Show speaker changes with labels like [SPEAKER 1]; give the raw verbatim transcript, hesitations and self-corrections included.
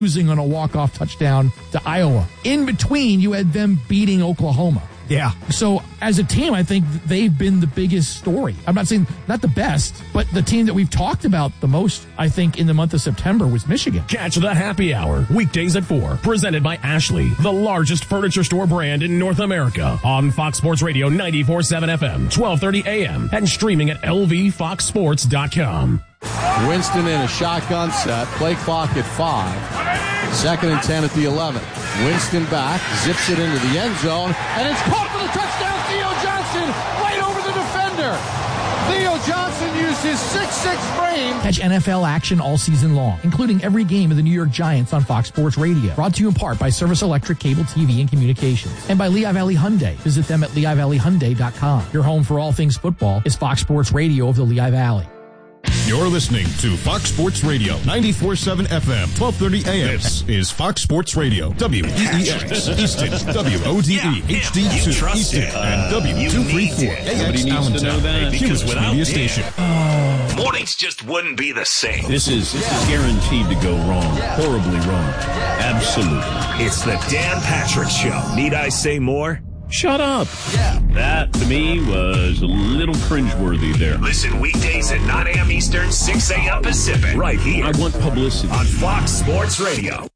[SPEAKER 1] losing on a walk-off touchdown to Iowa. In between, you had them beating Oklahoma.
[SPEAKER 2] Yeah.
[SPEAKER 1] So as a team, I think they've been the biggest story. I'm not saying not the best, but the team that we've talked about the most, I think, in the month of September was Michigan.
[SPEAKER 3] Catch the happy hour weekdays at four, presented by Ashley, the largest furniture store brand in North America, on Fox Sports Radio ninety-four point seven F M, twelve thirty A M, and streaming at L V fox sports dot com.
[SPEAKER 4] Winston in a shotgun set, play clock at five. Second and ten at the eleven. Winston back, zips it into the end zone, and it's caught for the touchdown. Theo Johnson right over the defender. Theo Johnson used his six six frame.
[SPEAKER 1] Catch N F L action all season long, including every game of the New York Giants on Fox Sports Radio. Brought to you in part by Service Electric Cable T V and Communications, and by Lehigh Valley Hyundai. Visit them at lehigh valley hyundai dot com. Your home for all things football is Fox Sports Radio of the Lehigh Valley.
[SPEAKER 5] You're listening to Fox Sports Radio, ninety-four point seven F M, twelve thirty A M. This is Fox Sports Radio, W E E X, Easton, W O D E, H D two, Easton, and W two thirty-four, A X Allentown, Cumulus Media Station.
[SPEAKER 6] Mornings just wouldn't be the same.
[SPEAKER 7] This is, this is guaranteed to go wrong, horribly wrong. Absolutely.
[SPEAKER 6] It's the Dan Patrick Show. Need I say more?
[SPEAKER 7] Shut up. Yeah. That, to me, was a little cringeworthy there.
[SPEAKER 6] Listen weekdays at nine A M Eastern, six A M Pacific. Right here.
[SPEAKER 7] I want publicity.
[SPEAKER 6] On Fox Sports Radio.